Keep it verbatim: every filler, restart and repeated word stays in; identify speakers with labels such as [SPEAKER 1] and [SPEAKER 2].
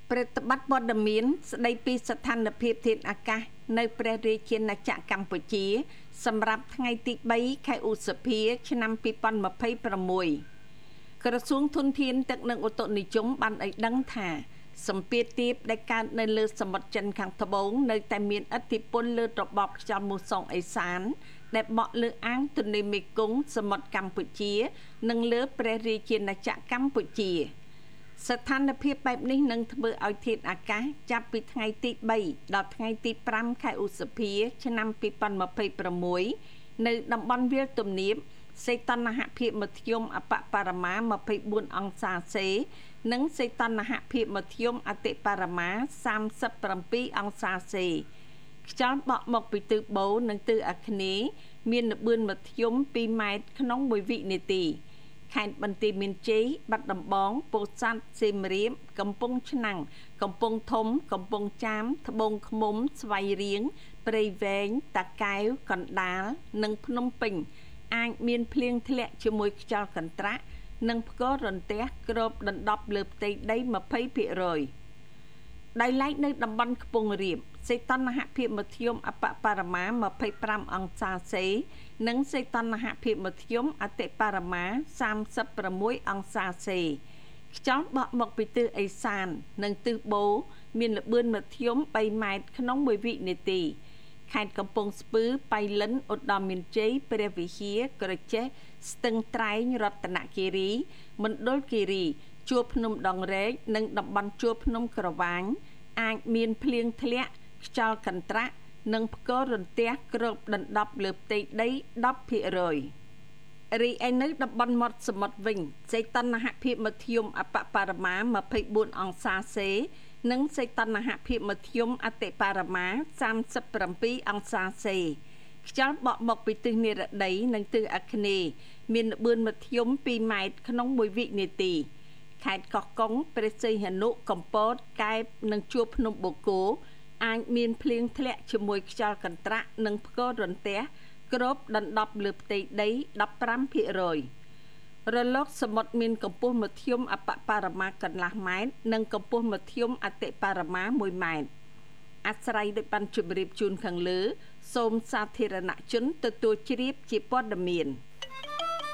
[SPEAKER 1] ប្រតិបត្តិព័ត៌មានស្ដីពីស្ថានភាពធាតុអាកាសនៅព្រះរាជាណាចក្រកម្ពុជាសម្រាប់ថ្ងៃទីបីខែឧសភាឆ្នាំពីរពាន់ម្ភៃប្រាំមួយ ក្រសួងធនធានទឹកនិងឧតុនិយមបានឲ្យដឹងថាសម្ពាធទាបដែលកើតនៅលើសមុទ្រចិនខាងត្បូងនៅតែមានឥទ្ធិពលលើរបបខ្យល់មូសុងអេសានដែលបក់លើអាងទន្លេមេគង្គសមុទ្រកម្ពុជានិងលើព្រះរាជាណាចក្រកម្ពុជាស្ថានភាពបែបនេះនឹងធ្វើឲ្យធាតុអាកាសចាប់ពីថ្ងៃទីបីដល់ថ្ងៃទីប្រាំខែឧសភាឆ្នាំពីរពាន់ម្ភៃប្រាំមួយនៅតំបន់វាលទំនាបសីតុណ្ហភាពមធ្យមអបបរមាម្ភៃបួនអង្សាសេនិងសីតុណ្ហភាពមធ្យមអតិបរមាសាមសិបប្រាំពីរអង្សាសេខ្យល់បក់មកពីទិសបូរនិងទិសអាគ្នេយ៍មានល្បឿនមធ្យមពីរម៉ែត្រក្នុងមួយវិនាទីខេត្តបន្ទាយមានជ័យបាត់ដំបងពោធិ៍សាត់សៀមរាបកំពង់ឆ្នាំងកំពង់ធំកំពង់ចាមត្បូងឃ្មុំស្វាយរៀងព្រៃវែងតាកែវកណ្ដាលនិងភ្នំពេញអាចមានភ្លៀងធ្លាក់ជាមួយខ្យល់កន្ត្រាក់និងផ្គររន្ទះគ្របដណ្ដប់លើផ្ទៃដីยี่สิบភាគរយ ដោយឡែកនៅតំបន់ខ្ពង់រាបសីតុណ្ហភាពមធ្យមអបបរមាម្ភៃប្រាំអង្សាសេនិងសីតុណ្ហភាពមធ្យមអតិបរមាសាមសិបប្រាំមួយអង្សាសេខ្យល់បក់មកពីទិសឦសាននិងទិសបូរមានល្បឿនមធ្យមបីម៉ែត្រក្នុងមួយវិនាទីខេត្តកំពង់ស្ពឺបៃលិនឧត្តរមានជ័យព្រះវិហារក្រចេះស្ទឹងត្រែងរតនគិរីមណ្ឌលគិរីជួរភ្នំដងរែកនិងតំបន់ជួរភ្នំក្រវាញអាចមានភ្លៀងធ្លាក់ខ្យល់កន្ត្រាក់និងផ្គររន្ទះគ្របដណ្ដប់លើផ្ទៃដីដប់ភាគរយ រីឯនៅតំបន់មាត់សមុទ្រវិញសីតុណ្ហភាពមធ្យមអបបរមាម្ភៃបួនអង្សាសេនិងសីតុណ្ហភាពមធ្យមអតិបរមាសាមសិបប្រាំពីរអង្សាសេខ្យល់បក់មកពីទិសនិរតីនិងទិសអាគ្នេយ៍មានល្បឿនមធ្យមពីរម៉ែត្រក្នុងមួយវិនាទីខេត្តកោះកុងព្រះសីហនុកំពតកែបនិងជួរភ្នំបូកគោអាចមានភ្លៀងធ្លាក់ជាមួយខ្យល់កន្ត្រាក់និងផ្គររន្ទះគ្របដណ្ដប់លើផ្ទៃដីដប់ប្រាំភាគរយ រលកសមុទ្រមានកម្ពស់មធ្យមអបបរមាកន្លះម៉ែត្រនិងកម្ពស់មធ្យមអតិបរមាមួយម៉ែត្រអាស្រ័យដោយបានជម្រាបជូនខាងលើសូមសាធារណជនទទួលជ្រាបជាព័ត៌មាន